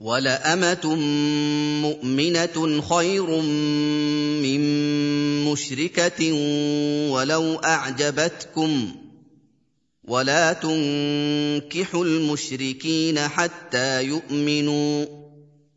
وَلَأَمَةٌ مُّؤْمِنَةٌ خَيْرٌ مِّن مُّشْرِكَةٍ وَلَوْ أَعْجَبَتْكُمْ ۗ وَلَا تُنكِحُوا الْمُشْرِكِينَ حَتَّىٰ يُؤْمِنُوا ۚ